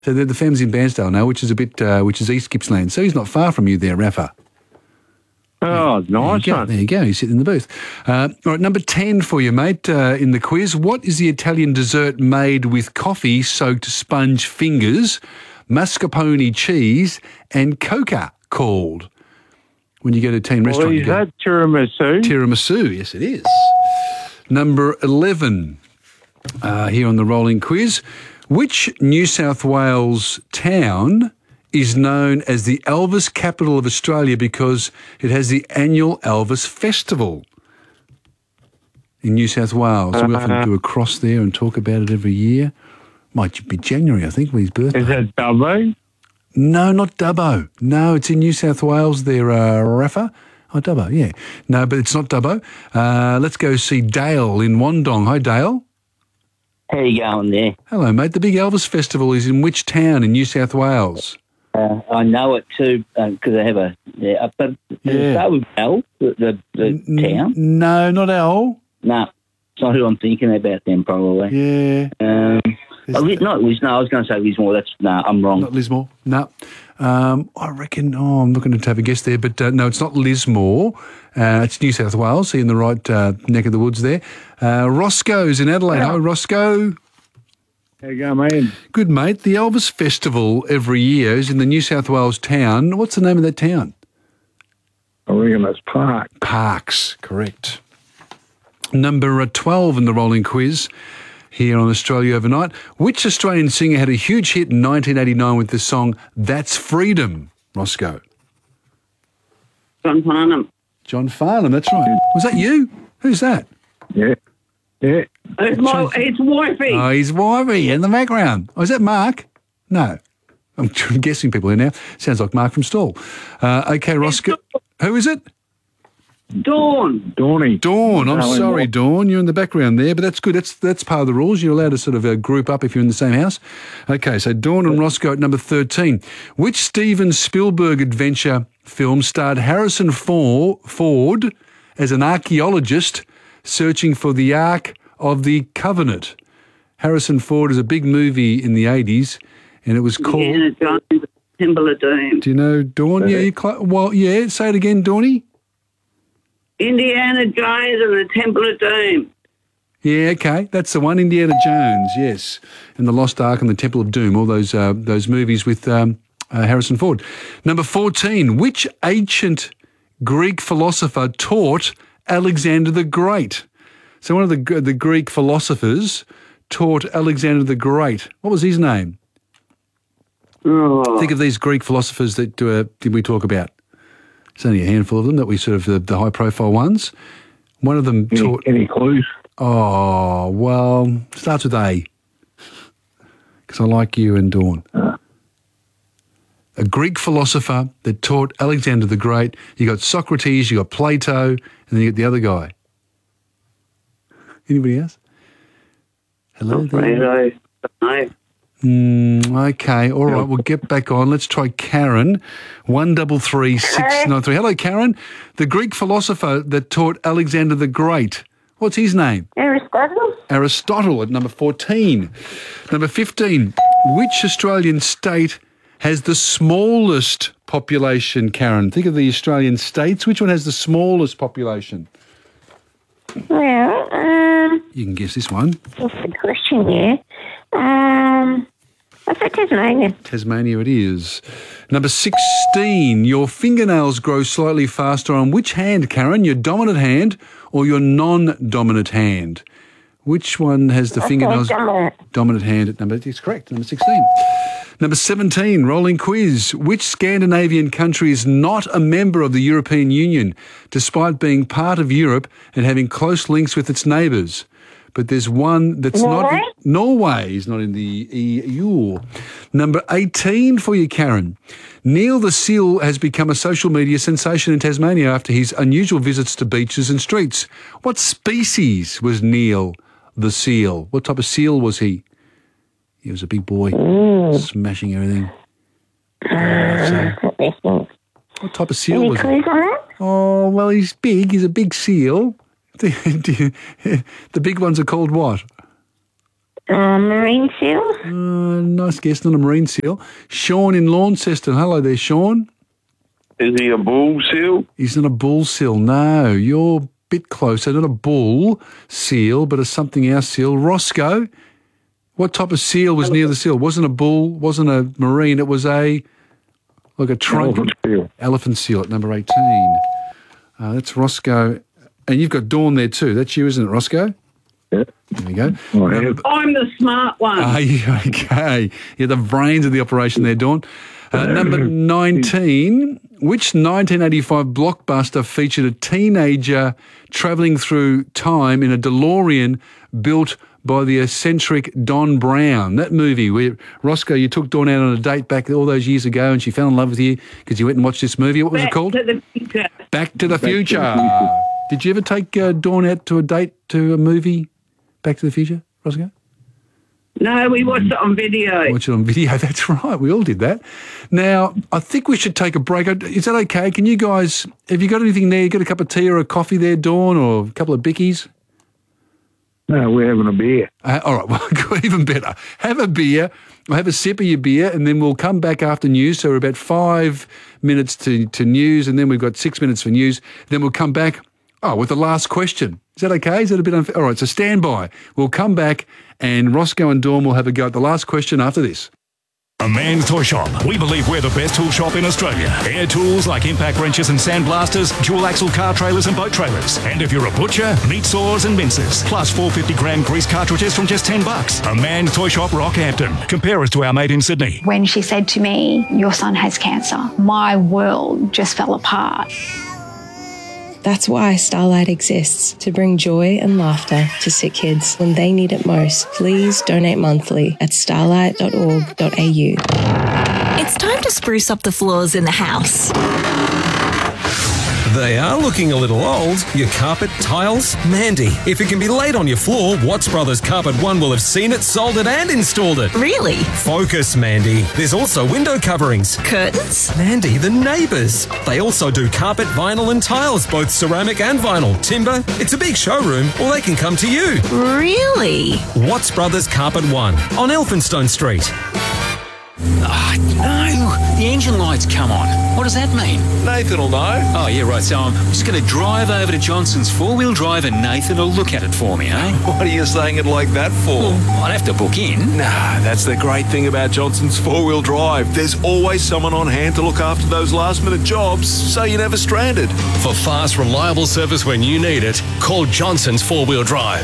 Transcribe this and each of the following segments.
So the family's in Bairnsdale now, which is East Gippsland. So he's not far from you there, Rafa. Oh, nice one. There you go. He's sitting in the booth. All right, number 10 for you, mate, in the quiz. What is the Italian dessert made with coffee-soaked sponge fingers, mascarpone cheese, and coca called? When you go to a Italian restaurant, Is that tiramisu? Tiramisu, yes, it is. Number 11 here on the rolling quiz. Which New South Wales town is known as the Elvis capital of Australia because it has the annual Elvis Festival in New South Wales? We often do a cross there and talk about it every year. Might be January, I think, with his birthday. Is that Dubbo? No, not Dubbo. No, it's in New South Wales there, Rafa. Oh, Dubbo, yeah. No, but it's not Dubbo. Let's go see Dale in Wandong. Hi, Dale. How you going there? Hello, mate. The big Elvis Festival is in which town in New South Wales? I know it too because I have a... Yeah, but does it start with L, the town? No, not L. No, it's not who I'm thinking about then, probably. Yeah. Not Lismore. I was going to say Lismore. I'm wrong. Not Lismore. No. I reckon, I'm not going to have a guess there, but no, it's not Lismore. It's New South Wales, so you're in the right neck of the woods there. Roscoe's in Adelaide. Hi, Roscoe. How you going, man? Good, mate. The Elvis Festival every year is in the New South Wales town. What's the name of that town? I reckon that's Park. Parks, correct. Number 12 in the rolling quiz here on Australia Overnight. Which Australian singer had a huge hit in 1989 with the song That's Freedom, Roscoe? John Farnham. John Farnham, that's right. Was that you? Who's that? Yeah. Yeah. It's wifey. Oh, he's wifey in the background. Oh, is that Mark? No. I'm guessing people here now. Sounds like Mark from Stall. Okay, Roscoe. Who is it? Dawn. Dawny. Dawn. I'm sorry, Dawn. You're in the background there, but that's good. That's part of the rules. You're allowed to sort of group up if you're in the same house. Okay, so Dawn and Roscoe at number 13. Which Steven Spielberg adventure film starred Harrison Ford as an archaeologist searching for the Ark of the Covenant? Harrison Ford is a big movie in the 80s, and it was called... Indiana Jones, Temple of Doom. Do you know, Dawn? Yeah, say it again, Dawny. Indiana Jones and the Temple of Doom. Yeah, okay, that's the one, Indiana Jones, yes, and the Lost Ark and the Temple of Doom, all those movies with Harrison Ford. Number 14, which ancient Greek philosopher taught Alexander the Great? So one of the Greek philosophers taught Alexander the Great. What was his name? Oh. Think of these Greek philosophers that did we talk about? There's only a handful of them that we sort of, the high-profile ones. One of them taught... Any clues? Oh, well, starts with A. Because I like you and Dawn. A Greek philosopher that taught Alexander the Great. You got Socrates, you got Plato, and then you got the other guy. Anybody else? Hello there. Okay, all right, we'll get back on. Let's try Karen, 133693. Hello, Karen. The Greek philosopher that taught Alexander the Great. What's his name? Aristotle. Aristotle at number 14. Number 15. Which Australian state has the smallest population, Karen? Think of the Australian states. Which one has the smallest population? Well, you can guess this one. That's a good question, yeah. I say Tasmania. Tasmania it is. Number 16. Your fingernails grow slightly faster on which hand, Karen? Your dominant hand or your non-dominant hand? Which one has the fingernails? Dominant hand at number... It's correct, number 16. Number 17, rolling quiz. Which Scandinavian country is not a member of the European Union, despite being part of Europe and having close links with its neighbours? But there's one that's not... Norway is not in the EU. Number 18 for you, Karen. Neil the seal has become a social media sensation in Tasmania after his unusual visits to beaches and streets. What species was Neil the seal? What type of seal was he? He was a big boy, smashing everything. What type of seal was he? Any clues on that? Oh, well, he's big. He's a big seal. The big ones are called what? Marine seal. Nice guess, not a marine seal. Sean in Launceston. Hello there, Sean. Is he a bull seal? He's not a bull seal. No, you're a bit closer. Not a bull seal, but a something else seal. Roscoe, what type of seal was near the seal? Wasn't a bull, wasn't a marine. It was a trunk. Elephant seal. Elephant seal at number 18. That's Roscoe. And you've got Dawn there too. That's you, isn't it, Roscoe? Yeah. There we go. I'm the smart one. Okay. You're the brains of the operation there, Dawn. Number 19. Which 1985 blockbuster featured a teenager travelling through time in a DeLorean built by the eccentric Don Brown? That movie where, Roscoe, you took Dawn out on a date back all those years ago and she fell in love with you because you went and watched this movie. What was it called? Back to the Future. Back to the Future. Did you ever take Dawn out to a date to a movie, Back to the Future, Roscoe? No, we watched it on video. Watch it on video. That's right. We all did that. Now, I think we should take a break. Is that okay? Can you guys, have you got anything there? You got a cup of tea or a coffee there, Dawn, or a couple of bickies? No, we're having a beer. All right. Well, good, even better. Have a beer. We'll have a sip of your beer, and then we'll come back after news. So we're about 5 minutes to news, and then we've got 6 minutes for news. Then we'll come back, with the last question. Is that okay? Is that a bit unfair? All right, so stand by. We'll come back, and Roscoe and Dawn will have a go at the last question after this. A Man's Toy Shop. We believe we're the best tool shop in Australia. Air tools like impact wrenches and sandblasters, dual axle car trailers and boat trailers. And if you're a butcher, meat saws and mincers. Plus 450-gram grease cartridges from just $10. A Man's Toy Shop, Rockhampton. Compare us to our mate in Sydney. When she said to me, "Your son has cancer," my world just fell apart. That's why Starlight exists, to bring joy and laughter to sick kids when they need it most. Please donate monthly at starlight.org.au. It's time to spruce up the floors in the house. They are looking a little old. Your carpet, tiles? Mandy, if it can be laid on your floor, Watts Brothers Carpet One will have seen it, sold it and installed it. Really? Focus, Mandy. There's also window coverings. Curtains? Mandy, the neighbours. They also do carpet, vinyl and tiles, both ceramic and vinyl. Timber. It's a big showroom, or they can come to you. Really? Watts Brothers Carpet One on Elphinstone Street. No, the engine light's come on. What does that mean? Nathan will know. Oh, yeah, right. So I'm just going to drive over to Johnson's four-wheel drive and Nathan will look at it for me, eh? What are you saying it like that for? Well, I'd have to book in. Nah, that's the great thing about Johnson's four-wheel drive. There's always someone on hand to look after those last-minute jobs, so you're never stranded. For fast, reliable service when you need it, call Johnson's Four-Wheel Drive,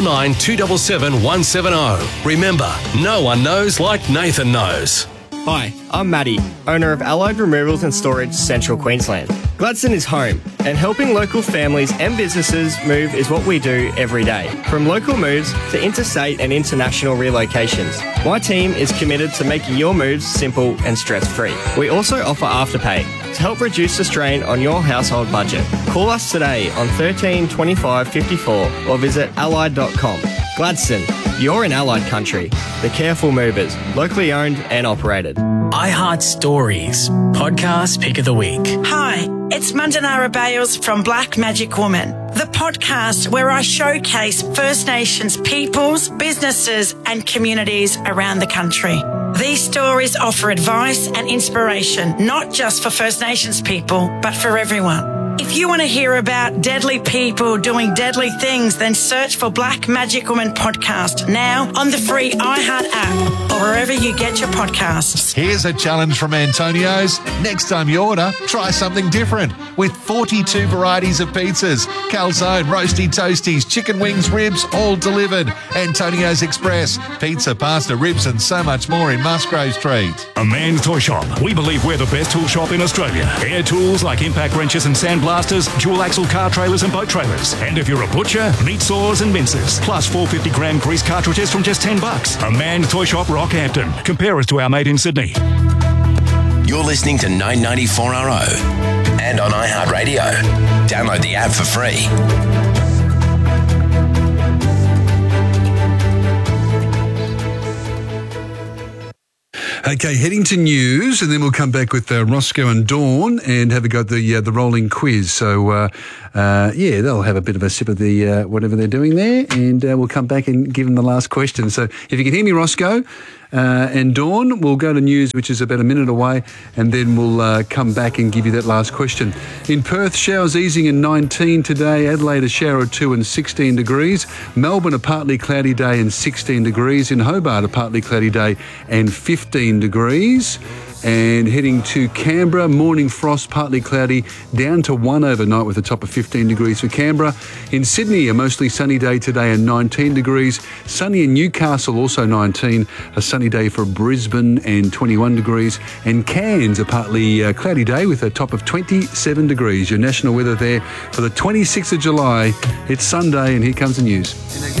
49 277 170. Remember, no one knows like Nathan knows. Hi, I'm Matty, owner of Allied Removals and Storage, Central Queensland. Gladstone is home, and helping local families and businesses move is what we do every day. From local moves to interstate and international relocations, my team is committed to making your moves simple and stress-free. We also offer Afterpay to help reduce the strain on your household budget. Call us today on 13 25 54 or visit allied.com. Gladstone, you're in Allied country. The Careful Movers, locally owned and operated. iHeart Stories, podcast pick of the week. Hi, it's Mandanara Bales from Black Magic Woman, the podcast where I showcase First Nations peoples, businesses and communities around the country. These stories offer advice and inspiration, not just for First Nations people, but for everyone. If you want to hear about deadly people doing deadly things, then search for Black Magic Woman Podcast now on the free iHeart app or wherever you get your podcasts. Here's a challenge from Antonio's. Next time you order, try something different. With 42 varieties of pizzas, calzone, roasty toasties, chicken wings, ribs, all delivered. Antonio's Express, pizza, pasta, ribs and so much more in Musgrave Street. A Man's Toy Shop. We believe we're the best tool shop in Australia. Air tools like impact wrenches and sandblasters, dual axle car trailers and boat trailers. And if you're a butcher, meat saws and mincers. Plus 450-gram grease cartridges from just $10. A Man's Toy Shop, Rockhampton. Compare us to our mate in Sydney. You're listening to 994RO and on iHeartRadio. Download the app for free. Okay, heading to news, and then we'll come back with Roscoe and Dawn and have a go at the rolling quiz. So, they'll have a bit of a sip of the whatever they're doing there, and we'll come back and give them the last question. So if you can hear me, Roscoe and Dawn, we'll go to news, which is about a minute away, and then we'll come back and give you that last question. In Perth, showers easing and 19 today. Adelaide, a shower or 2 and 16 degrees. Melbourne, a partly cloudy day and 16 degrees. In Hobart, a partly cloudy day and 15 degrees. And heading to Canberra, morning frost, partly cloudy, down to 1 overnight with a top of 15 degrees for Canberra. In Sydney, a mostly sunny day today and 19 degrees. Sunny in Newcastle, also 19. A sunny day for Brisbane and 21 degrees. And Cairns, a partly cloudy day with a top of 27 degrees. Your national weather there for the 26th of July. It's Sunday, and here comes the news.